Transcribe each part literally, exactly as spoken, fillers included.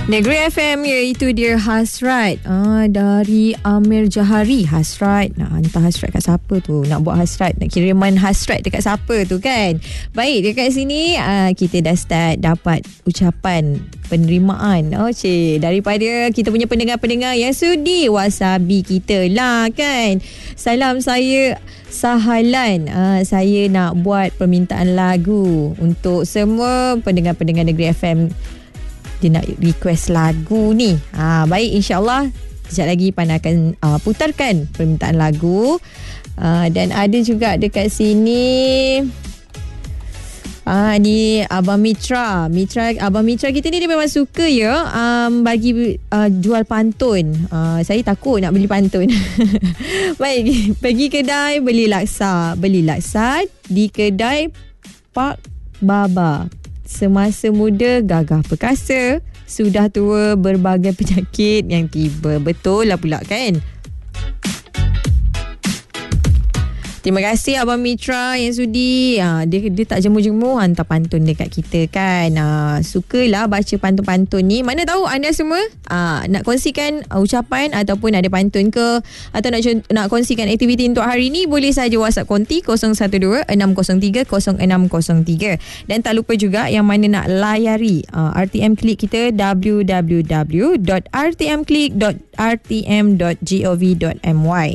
Negeri F M, iaitu dia Hasrat ah, dari Amir Jahari. Hasrat, nak hantar hasrat kat siapa tu? Nak buat hasrat, nak kiriman hasrat dekat siapa tu kan? Baik, dekat sini ah, kita dah start dapat ucapan penerimaan. Oh cik, daripada kita punya pendengar-pendengar yang sudi wasabi kita lah kan. Salam saya Sahalan, ah, saya nak buat permintaan lagu untuk semua pendengar-pendengar Negeri F M. Dia nak request lagu ni. Ha, baik, insyaAllah sekejap lagi Pan akan uh, putarkan permintaan lagu. Uh, dan ada juga dekat sini uh, ni Abang Mitra. Mitra Abang Mitra kita ni dia memang suka ya um, bagi uh, jual pantun. Uh, saya takut nak beli pantun. Baik, pergi kedai beli laksa. Beli laksa di kedai Pak Baba. Semasa muda gagah perkasa, sudah tua berbagai penyakit yang tiba. Betul lah pula kan? Terima kasih Abang Mitra yang sudi. Ha, dia, dia tak jemur-jemur hantar pantun dekat kita kan. Ha, sukalah baca pantun-pantun ni. Mana tahu anda semua ha, nak kongsikan uh, ucapan ataupun ada pantun ke, atau nak nak kongsikan aktiviti untuk hari ni, boleh saja WhatsApp konti kosong satu dua enam kosong tiga kosong enam kosong tiga. Dan tak lupa juga yang mana nak layari uh, R T M Click kita, w w w dot r t m click dot r t m dot gov dot m y.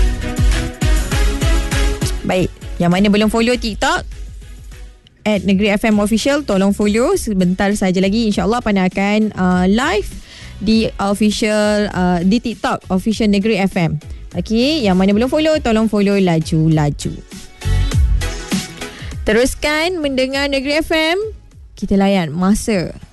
Baik, yang mana belum follow TikTok at Negeri F M Official, tolong follow. Sebentar saja lagi insyaAllah Pan akan uh, live di official uh, di TikTok Official Negeri F M. Okey, yang mana belum follow, tolong follow laju-laju. Teruskan mendengar Negeri F M. Kita layan masa.